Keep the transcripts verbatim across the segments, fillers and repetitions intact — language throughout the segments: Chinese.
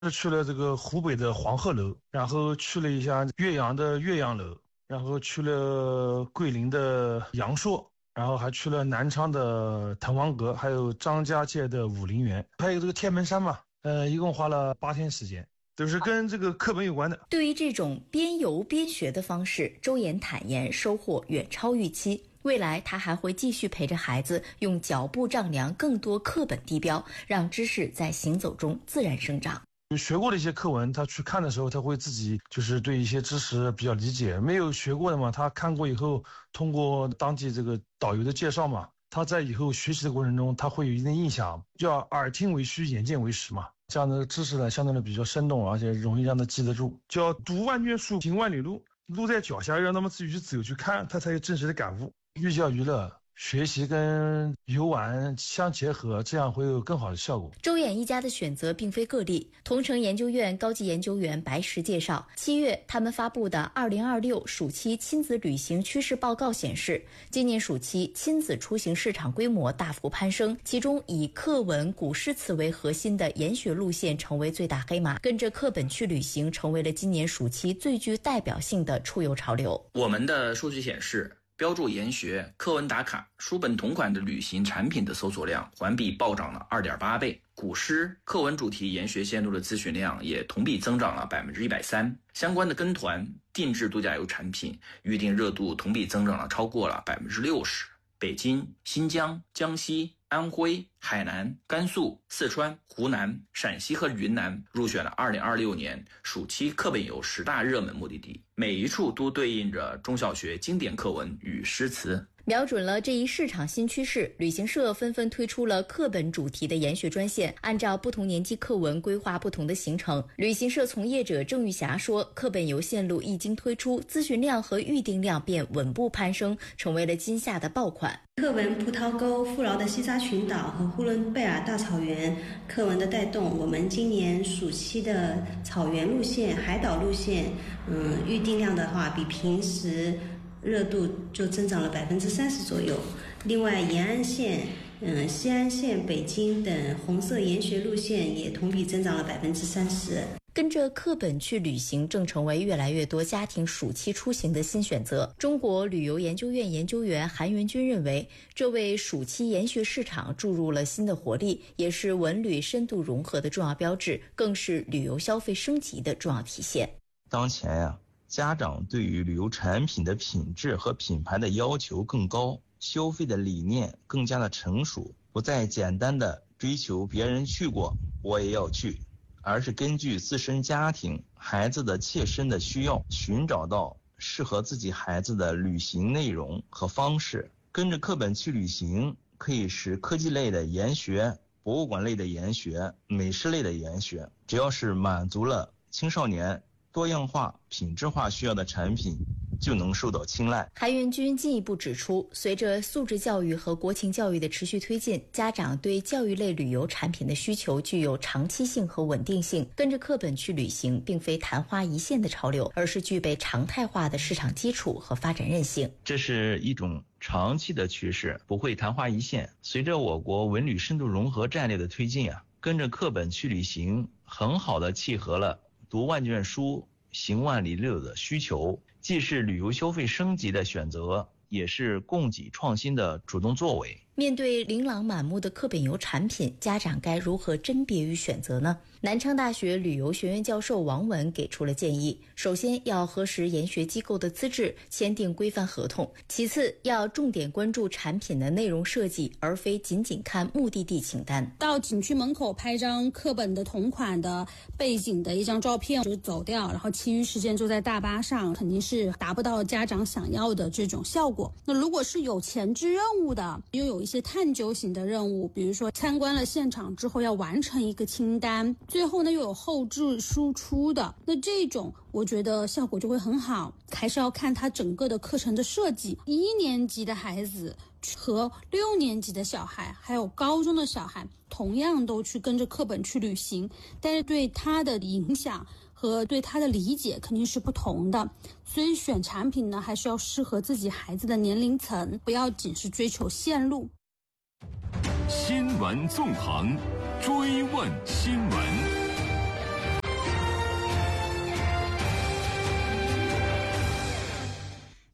是去了这个湖北的黄鹤楼，然后去了一下岳阳的岳阳楼，然后去了桂林的阳朔，然后还去了南昌的滕王阁，还有张家界的武陵源，还有这个天门山嘛。呃，一共花了八天时间，都是跟这个课本有关的。 对于这种边游边学的方式，周岩坦言收获远超预期。未来他还会继续陪着孩子用脚步丈量更多课本地标，让知识在行走中自然生长。 学过的一些课文，他去看的时候，他会自己就是对一些知识比较理解。没有学过的嘛，他看过以后，通过当地这个导游的介绍嘛，他在以后学习的过程中，他会有一定印象。叫耳听为虚，眼见为实嘛。这样的知识呢，相对的比较生动，而且容易让他记得住。叫读万卷书，行万里路，路在脚下，让他们自己去走去看，他才有真实的感悟。寓教于乐，学习跟游玩相结合，这样会有更好的效果。 周岩一家的选择并非个例。同城研究院高级研究员白石介绍，七月他们发布的二零二六暑期亲子旅行趋势报告显示，今年暑期亲子出行市场规模大幅攀升，其中以课文、古诗词为核心的研学路线成为最大黑马，跟着课本去旅行成为了今年暑期最具代表性的出游潮流。 我们的数据显示，标注研学、课文打卡、书本同款的旅行产品的搜索量环比暴涨了 二点八 倍，古诗、课文主题研学线路的咨询量也同比增长了 百分之一百三十， 相关的跟团、定制度假游产品预订热度同比增长了超过了 百分之六十。 北京、新疆、江西、安徽、海南、甘肃、四川、湖南、陕西和云南入选了二零二六年暑期课本游十大热门目的地，每一处都对应着中小学经典课文与诗词。 瞄准了这一市场新趋势，旅行社纷纷推出了课本主题的研学专线，按照不同年级课文规划不同的行程。旅行社从业者郑玉霞说，课本游线路一经推出，咨询量和预订量便稳步攀升，成为了今夏的爆款。 课文葡萄沟、富饶的西沙群岛和呼伦贝尔大草原课文的带动，我们今年暑期的草原路线、海岛路线，嗯，预订量的话，比平时热度就增长了百分之三十左右。另外，延安线、嗯，西安线、北京等红色研学路线也同比增长了百分之三十。 跟着课本去旅行正成为越来越多家庭暑期出行的新选择。中国旅游研究院研究员韩元军认为，这为暑期研学市场注入了新的活力，也是文旅深度融合的重要标志，更是旅游消费升级的重要体现。 当前呀、啊，家长对于旅游产品的品质和品牌的要求更高，消费的理念更加的成熟，不再简单的追求别人去过我也要去，而是根据自身家庭、孩子的切身的需要，寻找到适合自己孩子的旅行内容和方式。跟着课本去旅行，可以是科技类的研学、博物馆类的研学、美食类的研学，只要是满足了青少年多样化、品质化需要的产品，就能受到青睐。 韩元军进一步指出，随着素质教育和国情教育的持续推进，家长对教育类旅游产品的需求具有长期性和稳定性。跟着课本去旅行并非昙花一现的潮流，而是具备常态化的市场基础和发展韧性。 这是一种长期的趋势，不会昙花一现。随着我国文旅深度融合战略的推进啊，跟着课本去旅行很好的契合了读万卷书、行万里路的需求，既是旅游消费升级的选择，也是供给创新的主动作为。 面对琳琅满目的课本游产品，家长该如何甄别与选择呢？南昌大学旅游学院教授王文给出了建议：首先要核实研学机构的资质，签订规范合同；其次要重点关注产品的内容设计，而非仅仅看目的地清单。 到景区门口拍张课本的同款的背景的一张照片就走掉，然后其余时间就在大巴上，肯定是达不到家长想要的这种效果。那如果是有前置任务的，又有一些探究型的任务，比如说参观了现场之后要完成一个清单，最后呢又有后置输出的，那这种我觉得效果就会很好。还是要看它整个的课程的设计，一年级的孩子和六年级的小孩还有高中的小孩同样都去跟着课本去旅行，但是对他的影响和对他的理解肯定是不同的，所以选产品呢还是要适合自己孩子的年龄层，不要仅是追求线路。 新闻纵横，追问新闻。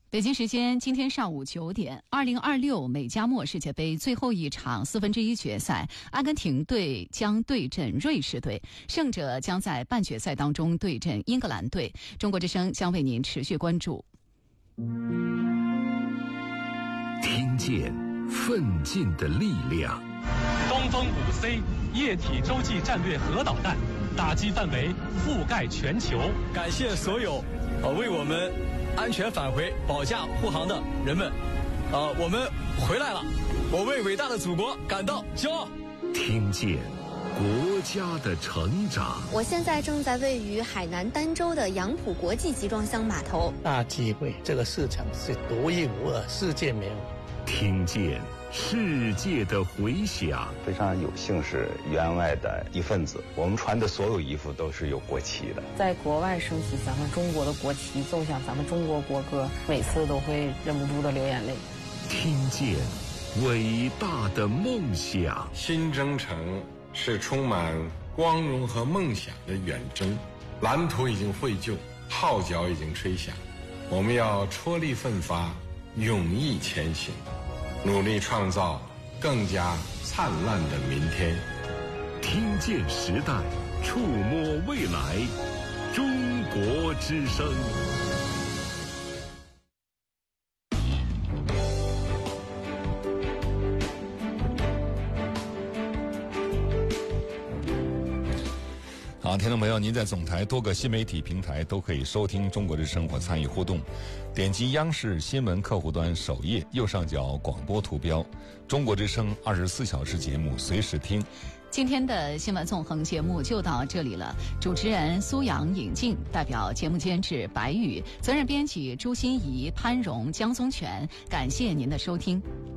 北京时间今天上午九点，二零二六美加墨世界杯最后一场四分之一决赛，阿根廷队将对阵瑞士队，胜者将在半决赛当中对阵英格兰队。中国之声将为您持续关注。 听见奋进的力量。 东风五 C 液体洲际战略核导弹，打击范围覆盖全球。 感谢所有呃为我们安全返回保驾护航的人们，呃，我们回来了，我为伟大的祖国感到骄傲。 听见国家的成长。 我现在正在位于海南儋州的杨浦国际集装箱码头。 大机会，这个市场是独一无二，世界没有。 听见世界的回响。 非常有幸是员外的一份子，我们穿的所有衣服都是有国旗的。 在国外升起咱们中国的国旗，奏响咱们中国国歌，每次都会忍不住的流眼泪。 听见伟大的梦想。 新征程是充满光荣和梦想的远征，蓝图已经绘就，号角已经吹响，我们要踔厉奋发，勇毅前行，努力创造更加灿烂的明天。 听见时代，触摸未来，中国之声。 好，听众朋友，您在总台多个新媒体平台都可以收听中国之声或参与互动。点击央视新闻客户端首页右上角广播图标，中国之声二十四小时节目随时听。 今天的新闻纵横节目就到这里了。主持人苏阳、尹静，代表节目监制白宇，责任编辑朱心怡、潘荣、江宗全，感谢您的收听。